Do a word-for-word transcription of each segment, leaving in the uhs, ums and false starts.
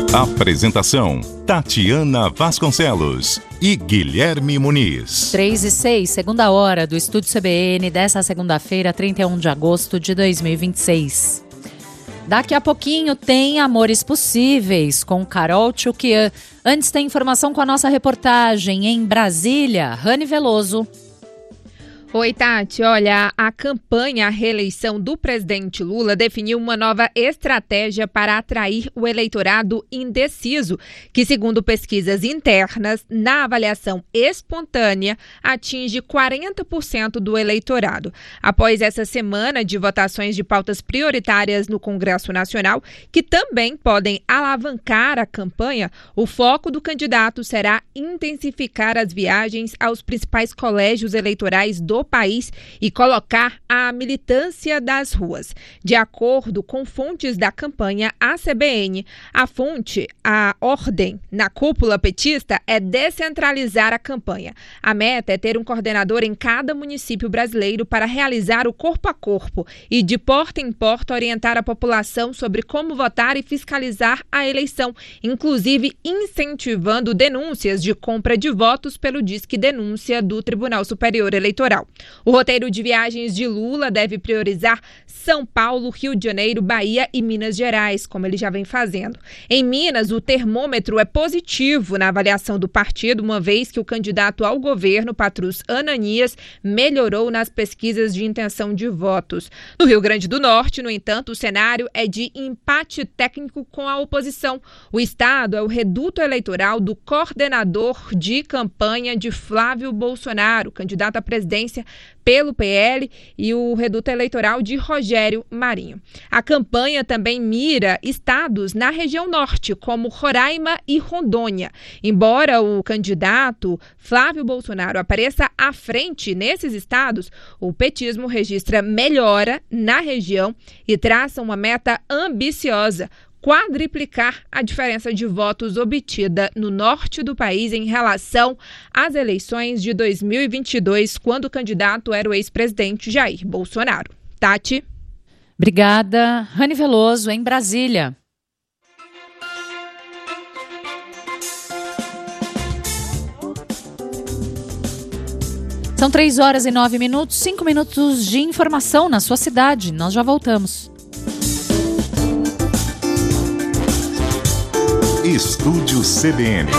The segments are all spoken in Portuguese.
Apresentação: Tatiana Vasconcelos e Guilherme Muniz. três e seis, segunda hora do Estúdio C B N dessa segunda-feira, trinta e um de agosto de dois mil e vinte e seis. Daqui a pouquinho tem Amores Possíveis com Carol Tchukian. Antes tem informação com a nossa reportagem em Brasília, Rani Veloso. Oi, Tati. Olha, a campanha à reeleição do presidente Lula definiu uma nova estratégia para atrair o eleitorado indeciso, que, segundo pesquisas internas, na avaliação espontânea, atinge quarenta por cento do eleitorado. Após essa semana de votações de pautas prioritárias no Congresso Nacional, que também podem alavancar a campanha, o foco do candidato será intensificar as viagens aos principais colégios eleitorais do país e colocar a militância das ruas. De acordo com fontes da campanha A C B N, a fonte, a ordem na cúpula petista é descentralizar a campanha. A meta é ter um coordenador em cada município brasileiro para realizar o corpo a corpo e, de porta em porta, orientar a população sobre como votar e fiscalizar a eleição, inclusive incentivando denúncias de compra de votos pelo Disque Denúncia do Tribunal Superior Eleitoral. O roteiro de viagens de Lula deve priorizar São Paulo, Rio de Janeiro, Bahia e Minas Gerais, como ele já vem fazendo. Em Minas, o termômetro é positivo na avaliação do partido, uma vez que o candidato ao governo, Patrus Ananias, melhorou nas pesquisas de intenção de votos. No Rio Grande do Norte, no entanto, o cenário é de empate técnico com a oposição. O estado é o reduto eleitoral do coordenador de campanha de Flávio Bolsonaro, candidato à presidência pelo P L, e o reduto eleitoral de Rogério Marinho. A campanha também mira estados na região norte, como Roraima e Rondônia. Embora o candidato Flávio Bolsonaro apareça à frente nesses estados, o petismo registra melhora na região e traça uma meta ambiciosa: quadriplicar a diferença de votos obtida no norte do país em relação às eleições de dois mil e vinte e dois, quando o candidato era o ex-presidente Jair Bolsonaro. Tati. Obrigada. Rani Veloso, em Brasília. São três horas e nove minutos, cinco minutos de informação na sua cidade. Nós já voltamos. Estúdio C B N.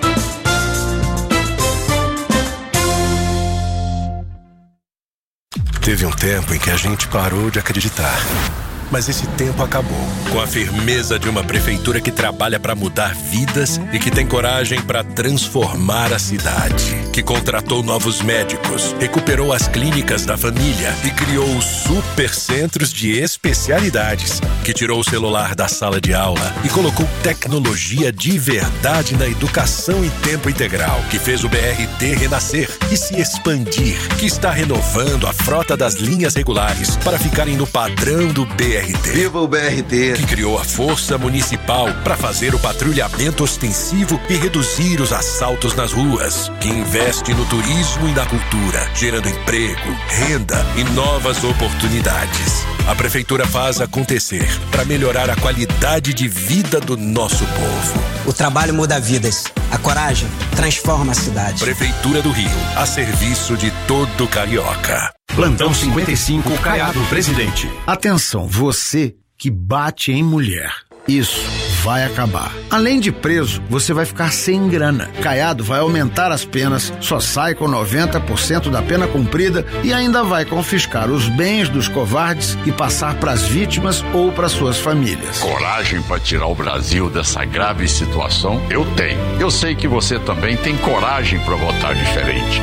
Teve um tempo em que a gente parou de acreditar. Mas esse tempo acabou. Com a firmeza de uma prefeitura que trabalha para mudar vidas e que tem coragem para transformar a cidade. Que contratou novos médicos, recuperou as clínicas da família e criou os supercentros de especialidades. Que tirou o celular da sala de aula e colocou tecnologia de verdade na educação em tempo integral. Que fez o B R T renascer e se expandir. Que está renovando a frota das linhas regulares para ficarem no padrão do B R T. Viva o B R T! Que criou a Força Municipal para fazer o patrulhamento ostensivo e reduzir os assaltos nas ruas. Que investe no turismo e na cultura, gerando emprego, renda e novas oportunidades. A Prefeitura faz acontecer para melhorar a qualidade de vida do nosso povo. O trabalho muda vidas. A coragem transforma a cidade. Prefeitura do Rio, a serviço de todo carioca. Plantão cinquenta e cinco, Caiado Presidente. Atenção, você que bate em mulher. Isso vai acabar. Além de preso, você vai ficar sem grana. Caiado vai aumentar as penas, só sai com noventa por cento da pena cumprida e ainda vai confiscar os bens dos covardes e passar para as vítimas ou para suas famílias. Coragem para tirar o Brasil dessa grave situação? Eu tenho. Eu sei que você também tem coragem para votar diferente.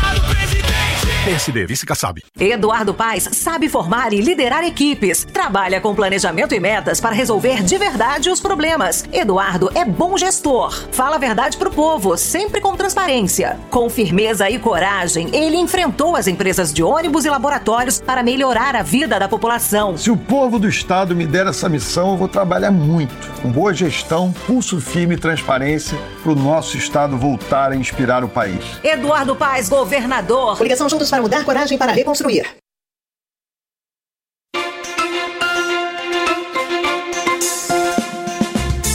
P S D, vice-Kassab. Eduardo Paes sabe formar e liderar equipes. Trabalha com planejamento e metas para resolver de verdade os problemas. Eduardo é bom gestor. Fala a verdade pro povo, sempre com transparência. Com firmeza e coragem, ele enfrentou as empresas de ônibus e laboratórios para melhorar a vida da população. Se o povo do estado me der essa missão, eu vou trabalhar muito. Com boa gestão, pulso firme e transparência para o nosso estado voltar a inspirar o país. Eduardo Paes, governador. Coligação Juntos para Mudar, coragem para reconstruir.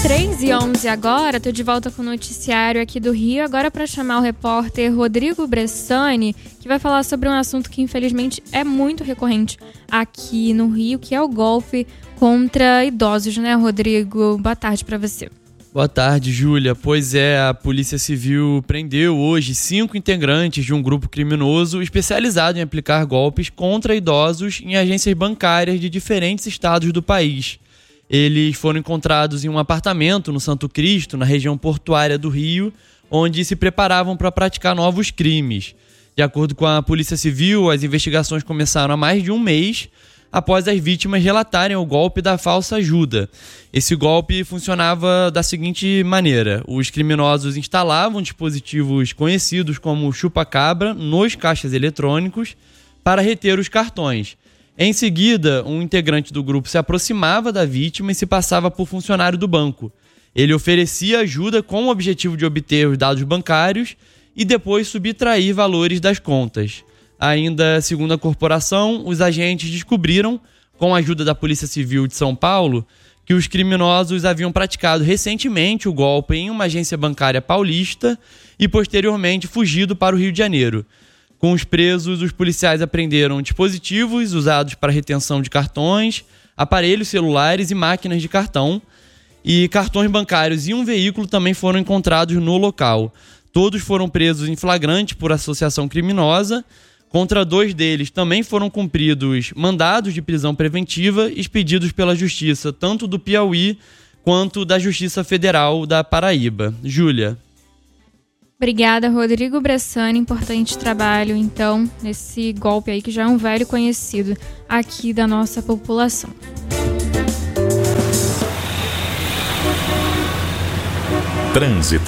três e onze agora, tô de volta com o noticiário aqui do Rio, agora para chamar o repórter Rodrigo Bressani, que vai falar sobre um assunto que infelizmente é muito recorrente aqui no Rio, que é o golpe contra idosos, né, Rodrigo? Boa tarde para você. Boa tarde, Júlia. Pois é, a Polícia Civil prendeu hoje cinco integrantes de um grupo criminoso especializado em aplicar golpes contra idosos em agências bancárias de diferentes estados do país. Eles foram encontrados em um apartamento no Santo Cristo, na região portuária do Rio, onde se preparavam para praticar novos crimes. De acordo com a Polícia Civil, as investigações começaram há mais de um mês, após as vítimas relatarem o golpe da falsa ajuda. Esse golpe funcionava da seguinte maneira: os criminosos instalavam dispositivos conhecidos como chupa-cabra nos caixas eletrônicos para reter os cartões. Em seguida, um integrante do grupo se aproximava da vítima e se passava por funcionário do banco. Ele oferecia ajuda com o objetivo de obter os dados bancários e depois subtrair valores das contas. Ainda segundo a corporação, os agentes descobriram, com a ajuda da Polícia Civil de São Paulo, que os criminosos haviam praticado recentemente o golpe em uma agência bancária paulista e posteriormente fugido para o Rio de Janeiro. Com os presos, os policiais apreenderam dispositivos usados para retenção de cartões, aparelhos celulares e máquinas de cartão, e cartões bancários e um veículo também foram encontrados no local. Todos foram presos em flagrante por associação criminosa. Contra dois deles também foram cumpridos mandados de prisão preventiva expedidos pela Justiça, tanto do Piauí quanto da Justiça Federal da Paraíba. Júlia. Obrigada, Rodrigo Bressani. Importante trabalho, então, nesse golpe aí que já é um velho conhecido aqui da nossa população. Trânsito.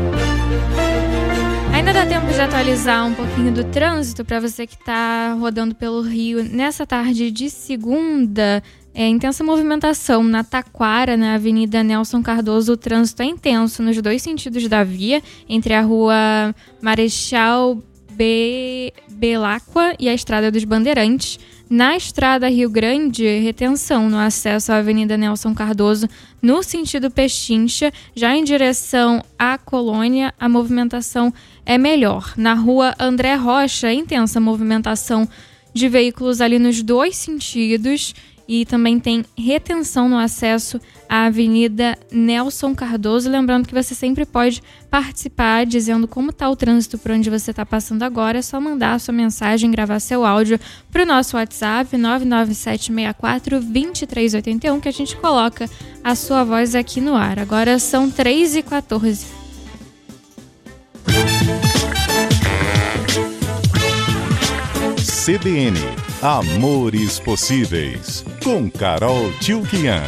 Ainda dá tempo de atualizar um pouquinho do trânsito para você que está rodando pelo Rio nessa tarde de segunda. É intensa movimentação na Taquara, na Avenida Nelson Cardoso. O trânsito é intenso nos dois sentidos da via, entre a Rua Marechal B... Belacqua e a Estrada dos Bandeirantes. Na Estrada Rio Grande, retenção no acesso à Avenida Nelson Cardoso, no sentido Pechincha. Já em direção à Colônia, a movimentação é melhor. Na Rua André Rocha, intensa movimentação de veículos ali nos dois sentidos. E também tem retenção no acesso à Avenida Nelson Cardoso. Lembrando que você sempre pode participar dizendo como está o trânsito por onde você está passando agora. É só mandar a sua mensagem, gravar seu áudio para o nosso WhatsApp nove nove sete seis quatro dois três oito um, que a gente coloca a sua voz aqui no ar. Agora são três e quatorze. C B N Amores Possíveis, com Carol Tchilquian.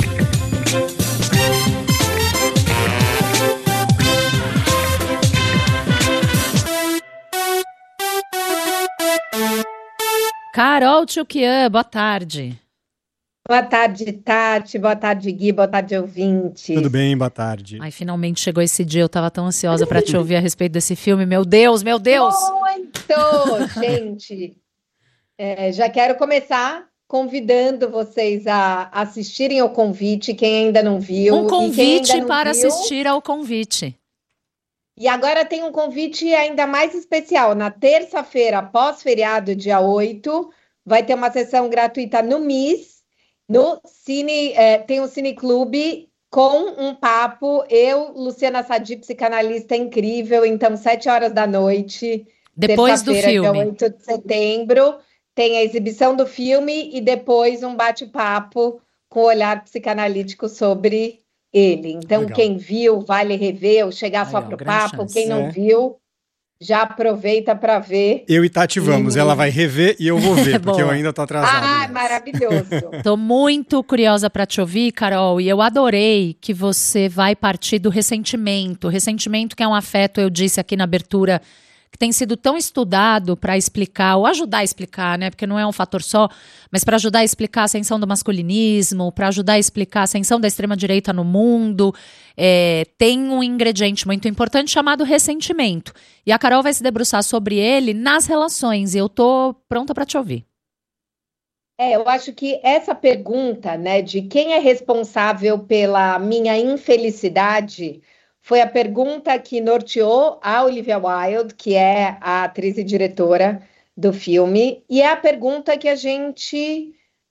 Carol Tchilquian, boa tarde. Boa tarde, Tati. Boa tarde, Gui. Boa tarde, ouvinte. Tudo bem, boa tarde. Ai, finalmente chegou esse dia. Eu tava tão ansiosa para te ouvir a respeito desse filme. Meu Deus, meu Deus! Muito, gente. É, já quero começar convidando vocês a assistirem ao convite, quem ainda não viu. Um convite não para viu, assistir ao convite. E agora tem um convite ainda mais especial. Na terça-feira, pós-feriado, dia oito, vai ter uma sessão gratuita no M I S, no Cine, é, tem um cineclube com um papo. Eu, Luciana Sadi, psicanalista incrível, então, sete horas da noite. Depois do filme. Dia oito de setembro. Tem a exibição do filme e depois um bate-papo com o olhar psicanalítico sobre ele. Então, legal. Quem viu, vale rever ou chegar legal, só para o papo. Chance. Quem não é. viu, já aproveita para ver. Eu e Tati vamos. E... Ela vai rever e eu vou ver, porque eu ainda tô atrasado. Ah, maravilhoso. Tô muito curiosa para te ouvir, Carol, e eu adorei que você vai partir do ressentimento. Ressentimento que é um afeto, eu disse aqui na abertura, que tem sido tão estudado para explicar, ou ajudar a explicar, né? Porque não é um fator só, mas para ajudar a explicar a ascensão do masculinismo, para ajudar a explicar a ascensão da extrema-direita no mundo, é, tem um ingrediente muito importante chamado ressentimento. E a Carol vai se debruçar sobre ele nas relações, e eu tô pronta para te ouvir. É, eu acho que essa pergunta, né, de quem é responsável pela minha infelicidade, foi a pergunta que norteou a Olivia Wilde, que é a atriz e diretora do filme, e é a pergunta que a gente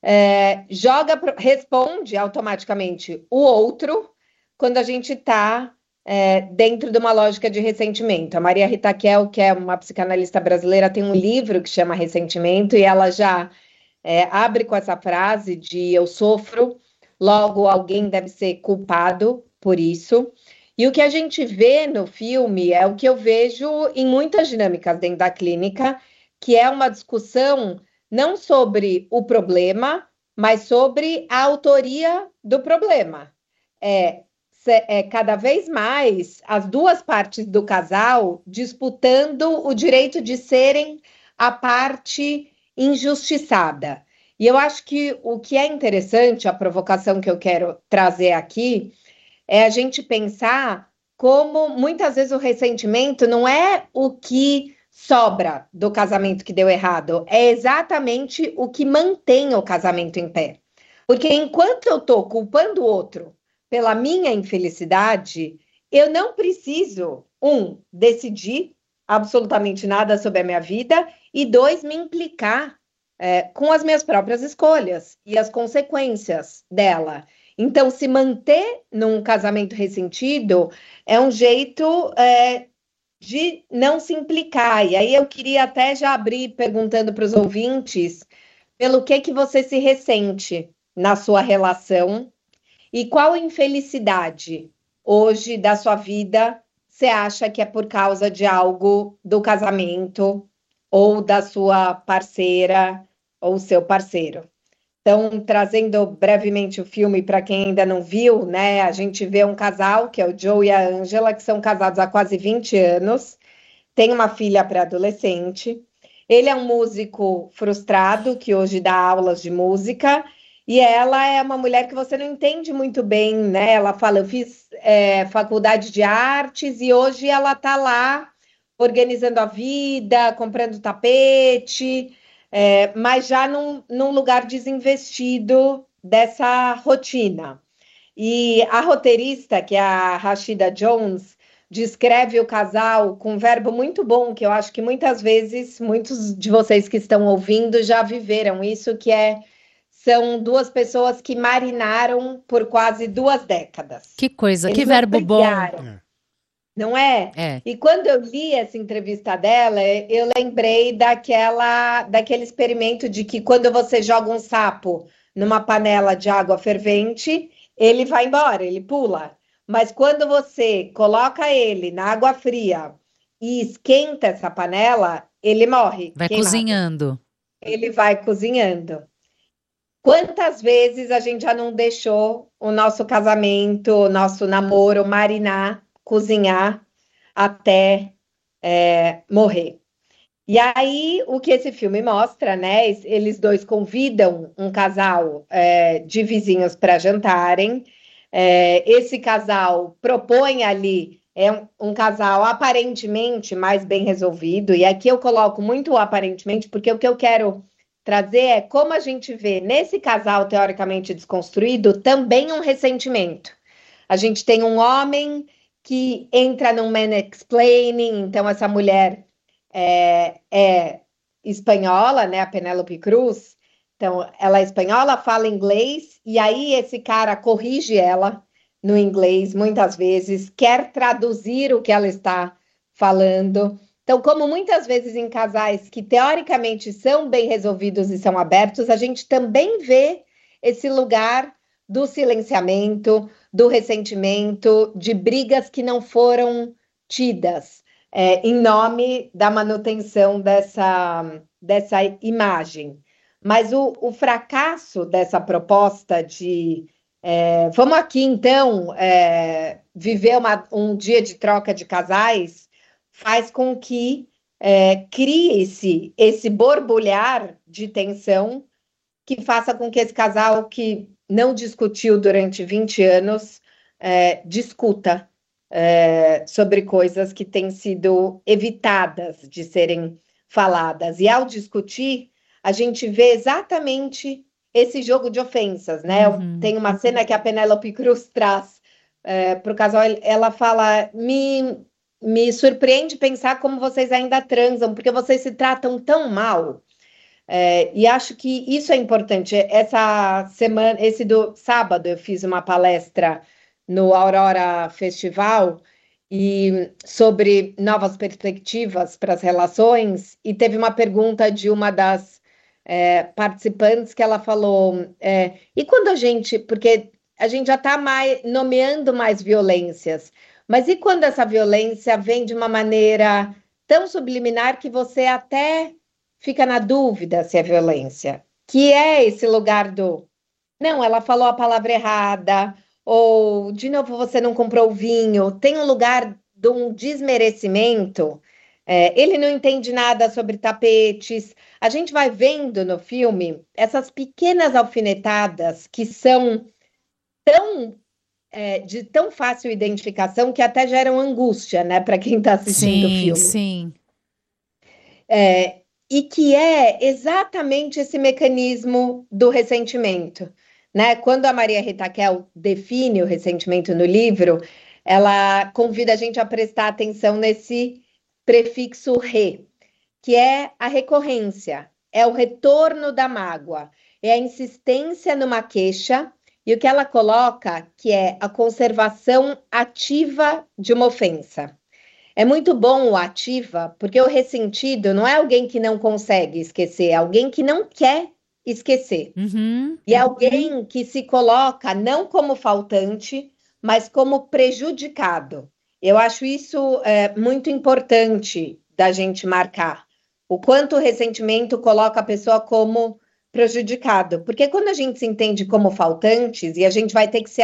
é, joga, responde automaticamente o outro quando a gente está é, dentro de uma lógica de ressentimento. A Maria Rita Kell, que é uma psicanalista brasileira, tem um livro que chama Ressentimento, e ela já É, abre com essa frase de eu sofro, logo alguém deve ser culpado por isso. E o que a gente vê no filme é o que eu vejo em muitas dinâmicas dentro da clínica, que é uma discussão não sobre o problema, mas sobre a autoria do problema. É, é cada vez mais as duas partes do casal disputando o direito de serem a parte injustiçada. E eu acho que o que é interessante, a provocação que eu quero trazer aqui, é a gente pensar como muitas vezes o ressentimento não é o que sobra do casamento que deu errado, é exatamente o que mantém o casamento em pé. Porque enquanto eu estou culpando o outro pela minha infelicidade, eu não preciso, um, decidir absolutamente nada sobre a minha vida, e dois, me implicar é, com as minhas próprias escolhas e as consequências dela. Então, se manter num casamento ressentido é um jeito é, de não se implicar. E aí eu queria até já abrir perguntando para os ouvintes pelo que, que você se ressente na sua relação e qual infelicidade hoje da sua vida você acha que é por causa de algo do casamento ou da sua parceira ou seu parceiro. Então, trazendo brevemente o filme para quem ainda não viu, né? A gente vê um casal, que é o Joe e a Angela, que são casados há quase vinte anos, tem uma filha pré-adolescente. Ele é um músico frustrado, que hoje dá aulas de música, e ela é uma mulher que você não entende muito bem, né? Ela fala, eu fiz é, faculdade de artes e hoje ela está lá organizando a vida, comprando tapete, é, mas já num, num lugar desinvestido dessa rotina. E a roteirista, que é a Rashida Jones, descreve o casal com um verbo muito bom, que eu acho que muitas vezes, muitos de vocês que estão ouvindo já viveram isso, que é são duas pessoas que marinaram por quase duas décadas. Que coisa, Eles que verbo bom. Não é? é? E quando eu li essa entrevista dela, eu lembrei daquela, daquele experimento de que quando você joga um sapo numa panela de água fervente, ele vai embora, ele pula. Mas quando você coloca ele na água fria e esquenta essa panela, ele morre. Vai queimado. cozinhando. Ele vai cozinhando. Quantas vezes a gente já não deixou o nosso casamento, o nosso namoro marinar, cozinhar até é, morrer? E aí, o que esse filme mostra, né? Eles dois convidam um casal é, de vizinhos para jantarem. É, esse casal propõe ali, é um, um casal aparentemente mais bem resolvido. E aqui eu coloco muito o aparentemente, porque o que eu quero trazer é como a gente vê nesse casal teoricamente desconstruído também um ressentimento. A gente tem um homem que entra num mansplaining, então essa mulher é, é espanhola, né, a Penélope Cruz, então ela é espanhola, fala inglês, e aí esse cara corrige ela no inglês muitas vezes, quer traduzir o que ela está falando. Então, como muitas vezes em casais que teoricamente são bem resolvidos e são abertos, a gente também vê esse lugar do silenciamento, do ressentimento, de brigas que não foram tidas é, em nome da manutenção dessa, dessa imagem. Mas o, o fracasso dessa proposta de é, vamos aqui então é, viver uma, um dia de troca de casais faz com que é, crie-se esse borbulhar de tensão que faça com que esse casal que não discutiu durante vinte anos é, discuta é, sobre coisas que têm sido evitadas de serem faladas. E ao discutir, a gente vê exatamente esse jogo de ofensas, né? Uhum. Tem uma cena que a Penélope Cruz traz é, para o casal, ela fala, me, me surpreende pensar como vocês ainda transam, porque vocês se tratam tão mal. É, e acho que isso é importante. Essa semana, esse do sábado, eu fiz uma palestra no Aurora Festival e sobre novas perspectivas para as relações, e teve uma pergunta de uma das é, participantes que ela falou, é, e quando a gente, porque a gente já está mais, nomeando mais violências, mas e quando essa violência vem de uma maneira tão subliminar que você até fica na dúvida se é violência, que é esse lugar do, não, ela falou a palavra errada, ou, de novo, você não comprou o vinho, tem um lugar de um desmerecimento, é, ele não entende nada sobre tapetes. A gente vai vendo no filme essas pequenas alfinetadas que são tão, é, de tão fácil identificação que até geram angústia, né, para quem está assistindo sim, o filme. Sim, é, e que é exatamente esse mecanismo do ressentimento. Né? Quando a Maria Rita Kel define o ressentimento no livro, ela convida a gente a prestar atenção nesse prefixo re, que é a recorrência, é o retorno da mágoa, é a insistência numa queixa, e o que ela coloca que é a conservação ativa de uma ofensa. É muito bom o ativa, porque o ressentido não é alguém que não consegue esquecer, é alguém que não quer esquecer. Uhum. E alguém que se coloca não como faltante, mas como prejudicado. Eu acho isso é, muito importante da gente marcar. O quanto o ressentimento coloca a pessoa como prejudicado. Porque quando a gente se entende como faltantes, e a gente vai ter que ser